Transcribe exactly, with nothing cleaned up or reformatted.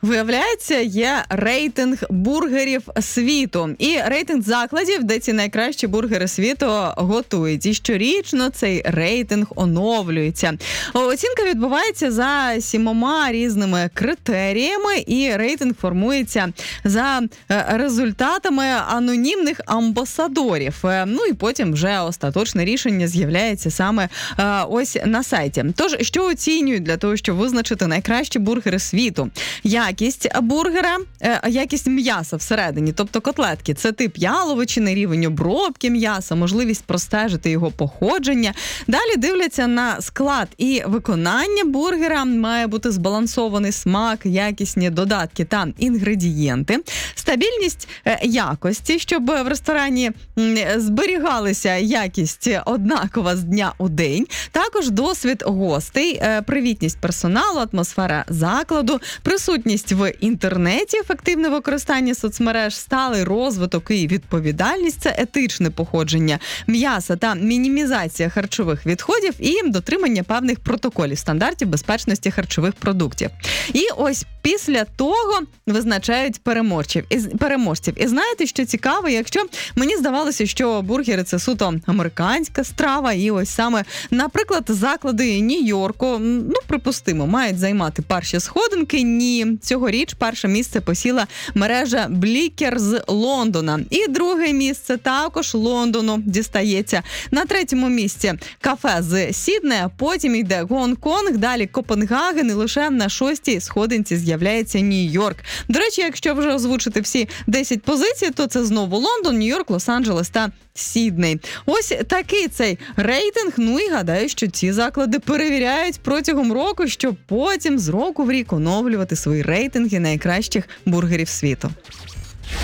Виявляється, є рейтинг бургерів світу. І рейтинг закладів, де ці найкращі бургери світу готують. І щорічно цей рейтинг оновлюється. Оцінка відбувається за сімома різними критеріями, і рейтинг формується за результатами анонімних амбасадорів. Ну і потім вже остаточне рішення з'являється саме ось на сайті. Тож, що оцінюють для того, щоб визначити найкращі бургери світу? Якість бургера, якість м'яса всередині, тобто котлетки. Це тип яловичини, рівень обробки м'яса, можливість простежити його походження. Далі дивляться на склад і виконання бургера. Має бути збалансований смак, якісні додатки та інгредієнти. Стабільність якості, щоб в ресторані зберігалася якість однакова з дня у день. Також досвід гостей, привітність персоналу, атмосфера закладу, присутність в інтернеті, ефективне використання соцмереж, сталий розвиток і відповідальність – це етичне походження м'яса та мінімізація харчових відходів і дотримання певних протоколів, стандартів безпечності харчових продуктів. І ось після того визначають переможців. І, переможців. І знаєте, що цікаво, якщо мені здавалося, що бургери – це суто американська страва, і ось саме, наприклад, заклади Нью-Йорку, ну, припустимо, мають займати перші сходинки. Ні, цьогоріч перше місце посіла мережа Блікер з Лондона. І друге місце також Лондону дістається. На третьому місці кафе з Сіднея, потім йде Гонконг, далі Копенгаген, і лише на шостій сходинці з'являється Нью-Йорк. До речі, якщо вже озвучити всі десять позицій, то це знову Лондон, Нью-Йорк, Лос-Анджелес та Сідней. Ось такий цей рейтинг. Ну і гадаю, що ці заклади перевіряють протягом року, щоб потім з року в рік оновлювати свої рейтинги найкращих бургерів світу.